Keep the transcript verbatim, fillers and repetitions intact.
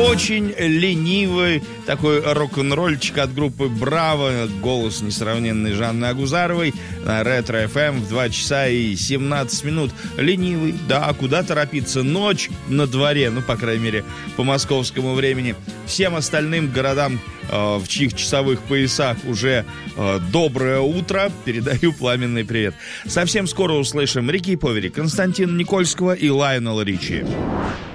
очень ленивый такой рок-н-ролльчик от группы «Браво», голос несравненной Жанны Агузаровой на Ретро-эф эм в два часа и семнадцать минут. Ленивый, да, куда торопиться? Ночь на дворе, ну, по крайней мере, по московскому времени. Всем остальным городам, э, в чьих часовых поясах уже э, доброе утро, передаю пламенный привет. Совсем скоро услышим Рики Повери, Константина Никольского и Лайонела Ричи.